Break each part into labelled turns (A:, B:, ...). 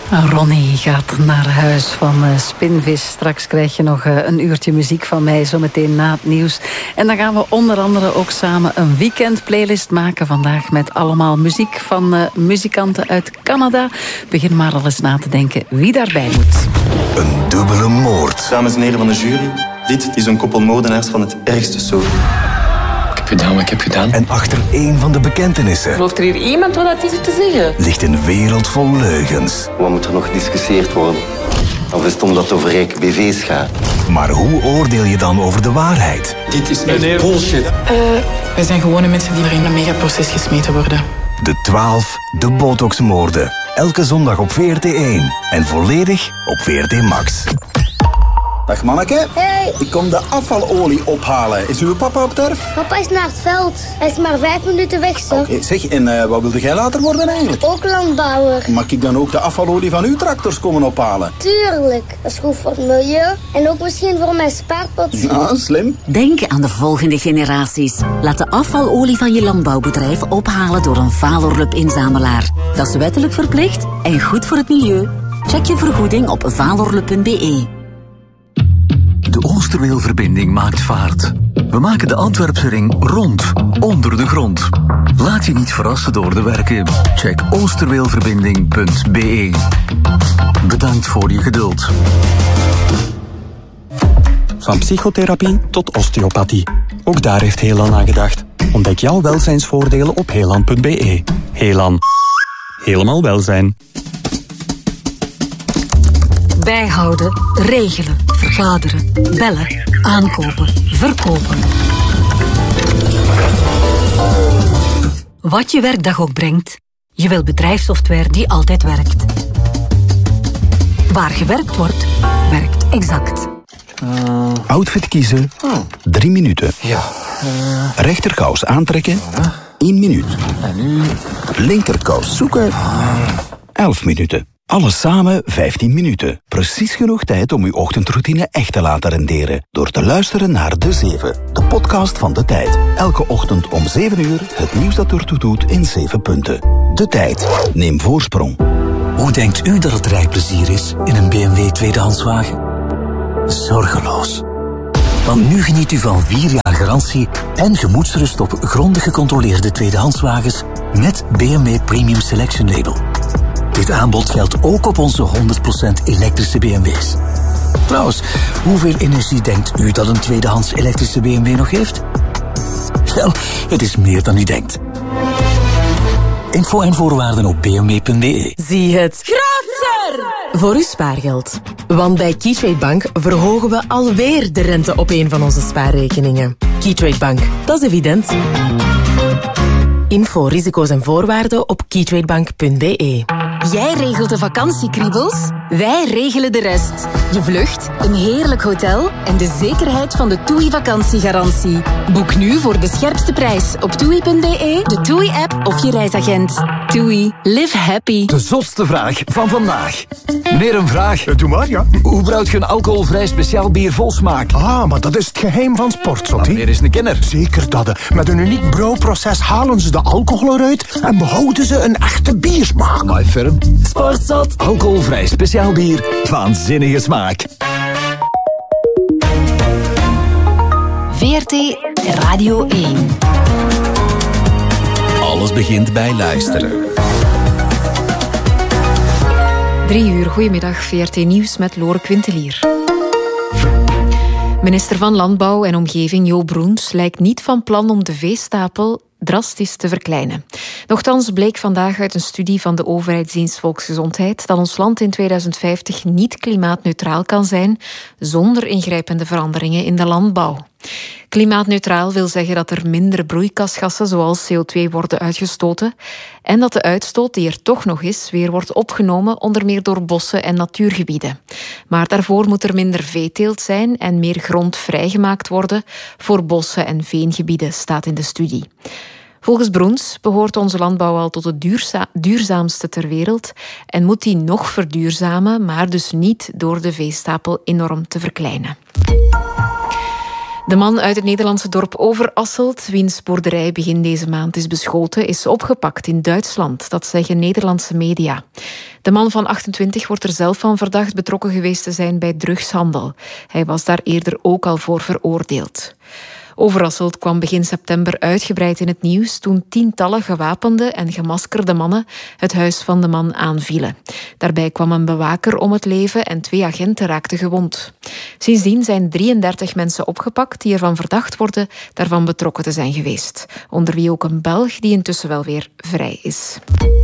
A: Ronnie gaat naar huis van Spinvis. Straks krijg je nog een uurtje muziek van mij, zometeen na het nieuws. En dan gaan we onder andere ook samen een weekendplaylist maken. Vandaag met allemaal muziek van muzikanten uit Canada. Begin maar al eens na te denken wie daarbij moet.
B: Een dubbele moord.
C: Dames en heren van de jury, dit is een koppel moordenaars van het ergste soort.
D: Ik heb gedaan wat ik heb gedaan.
B: En achter één van de bekentenissen
E: Gelooft er hier iemand wat hij zit te zeggen?
B: ligt een wereld vol leugens.
F: Wat moet er nog gediscussieerd worden? Of is het omdat het over rijke BV's gaat?
B: Maar hoe oordeel je dan over de waarheid?
D: Dit is echt bullshit.
E: Wij zijn gewone mensen die er in een megaproces gesmeten worden.
B: De 12, de botoxmoorden. Elke zondag op VRT1. En volledig op VRT Max.
G: Dag manneke.
H: Hey.
G: Ik kom de afvalolie ophalen. Is uw papa op turf?
H: Papa is naar het veld. Hij is maar 5 minuten weg, zo.
G: Oké, zeg, en wat wilde jij later worden eigenlijk?
H: Ook landbouwer.
G: Mag ik dan ook de afvalolie van uw tractors komen ophalen?
H: Tuurlijk. Dat is goed voor het milieu. En ook misschien voor mijn spaarpot.
G: Ja, slim.
I: Denk aan de volgende generaties. Laat de afvalolie van je landbouwbedrijf ophalen door een Valorlup-inzamelaar. Dat is wettelijk verplicht en goed voor het milieu. Check je vergoeding op valorlup.be.
J: De Oosterweelverbinding maakt vaart. We maken de Antwerpse ring rond, onder de grond. Laat je niet verrassen door de werken. Check oosterweelverbinding.be. Bedankt voor je geduld.
K: Van psychotherapie tot osteopathie. Ook daar heeft Helan aan gedacht. Ontdek jouw welzijnsvoordelen op helan.be. Helan. Helemaal welzijn.
I: Bijhouden, regelen, vergaderen, bellen, aankopen, verkopen. Wat je werkdag ook brengt, je wil bedrijfssoftware die altijd werkt. Waar gewerkt wordt, werkt exact.
B: Outfit kiezen, 3 minuten.
D: Ja.
B: Rechterkous aantrekken, 1 minuut.
D: En nu?
B: Linkerkous zoeken, 11 minuten. Alles samen 15 minuten. Precies genoeg tijd om uw ochtendroutine echt te laten renderen. Door te luisteren naar De 7, de podcast van De Tijd. Elke ochtend om 7 uur het nieuws dat ertoe doet in 7 punten. De Tijd. Neem voorsprong.
J: Hoe denkt u dat het rijplezier is in een BMW tweedehandswagen? Zorgeloos. Want nu geniet u van 4 jaar garantie en gemoedsrust op grondig gecontroleerde tweedehandswagens met BMW Premium Selection Label. Dit aanbod geldt ook op onze 100% elektrische BMW's. Trouwens, hoeveel energie denkt u dat een tweedehands elektrische BMW nog heeft? Wel, het is meer dan u denkt. Info en voorwaarden op bmw.be.
L: Zie het groter voor uw spaargeld. Want bij Keytrade Bank verhogen we alweer de rente op een van onze spaarrekeningen. Keytrade Bank, dat is evident. Info, risico's en voorwaarden op keytradebank.be.
M: Jij regelt de vakantiekriebels, wij regelen de rest. Je vlucht, een heerlijk hotel en de zekerheid van de TUI vakantiegarantie. Boek nu voor de scherpste prijs op TUI.be, de TUI-app of je reisagent. TUI, live happy.
N: De zotste vraag van vandaag. Meneer, een vraag.
O: Doe maar, ja.
N: Hoe brouwt je een alcoholvrij speciaal bier vol smaak?
O: Ah, maar dat is het geheim van Sportzot.
N: Meneer is een kenner.
O: Zeker dat. Met een uniek brouwproces halen ze de alcohol eruit en behouden ze een echte biersmaak.
N: My firm.
L: Sportzot.
N: Alcoholvrij speciaal bier. Waanzinnige smaak.
M: VRT Radio 1.
B: Alles begint bij luisteren.
P: 3 uur, goedemiddag, VRT Nieuws met Lore Quintelier. Minister van Landbouw en Omgeving Jo Broens lijkt niet van plan om de veestapel drastisch te verkleinen. Nochtans bleek vandaag uit een studie van de Overheidsdienst Volksgezondheid dat ons land in 2050 niet klimaatneutraal kan zijn zonder ingrijpende veranderingen in de landbouw. Klimaatneutraal wil zeggen dat er minder broeikasgassen zoals CO2 worden uitgestoten en dat de uitstoot die er toch nog is weer wordt opgenomen onder meer door bossen en natuurgebieden. Maar daarvoor moet er minder veeteelt zijn en meer grond vrijgemaakt worden voor bossen en veengebieden, staat in de studie. Volgens Broens behoort onze landbouw al tot de duurzaamste ter wereld en moet die nog verduurzamen, maar dus niet door de veestapel enorm te verkleinen. De man uit het Nederlandse dorp Overasselt, wiens boerderij begin deze maand is beschoten, is opgepakt in Duitsland. Dat zeggen Nederlandse media. De man van 28 wordt er zelf van verdacht betrokken geweest te zijn bij drugshandel. Hij was daar eerder ook al voor veroordeeld. Overasselt kwam begin september uitgebreid in het nieuws toen tientallen gewapende en gemaskerde mannen het huis van de man aanvielen. Daarbij kwam een bewaker om het leven en 2 agenten raakten gewond. Sindsdien zijn 33 mensen opgepakt die ervan verdacht worden daarvan betrokken te zijn geweest. Onder wie ook een Belg die intussen wel weer vrij is.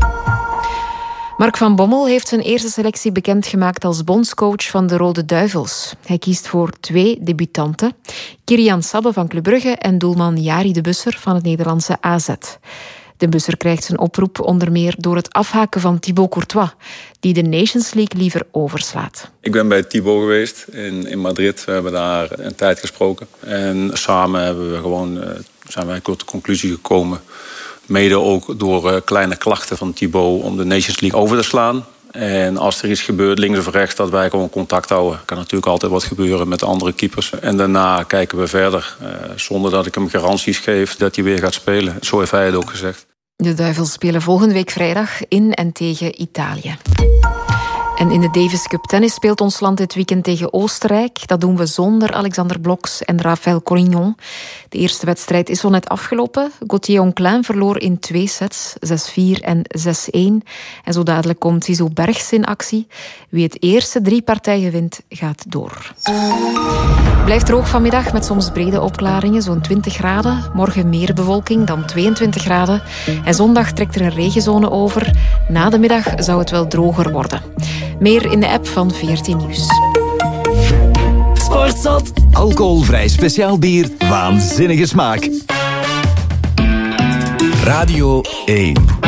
P: Mark van Bommel heeft zijn eerste selectie bekendgemaakt als bondscoach van de Rode Duivels. Hij kiest voor 2 debutanten, Kirian Sabbe van Club Brugge en doelman Jari de Busser van het Nederlandse AZ. De Busser krijgt zijn oproep onder meer door het afhaken van Thibaut Courtois, die de Nations League liever overslaat.
Q: Ik ben bij Thibaut geweest in Madrid. We hebben daar een tijd gesproken. En samen zijn wij tot de conclusie gekomen, mede ook door kleine klachten van Thibaut, om de Nations League over te slaan. En als er iets gebeurt, links of rechts, dat wij gewoon contact houden. Er kan natuurlijk altijd wat gebeuren met de andere keepers. En daarna kijken we verder, zonder dat ik hem garanties geef dat hij weer gaat spelen. Zo heeft hij het ook gezegd.
P: De Duivels spelen volgende week vrijdag in en tegen Italië. En in de Davis Cup tennis speelt ons land dit weekend tegen Oostenrijk. Dat doen we zonder Alexander Bloks en Raphaël Corignon. De eerste wedstrijd is al net afgelopen. Gauthier Onclin verloor in 2 sets, 6-4 en 6-1. En zo dadelijk komt Zizou Bergs in actie. Wie het eerste 3 partijen wint, gaat door. Blijft droog vanmiddag met soms brede opklaringen, zo'n 20 graden. Morgen meer bewolking, dan 22 graden. En zondag trekt er een regenzone over. Na de middag zou het wel droger worden. Meer in de app van 14 Nieuws.
N: Sportzot. Alcoholvrij speciaal bier. Waanzinnige smaak. Radio 1.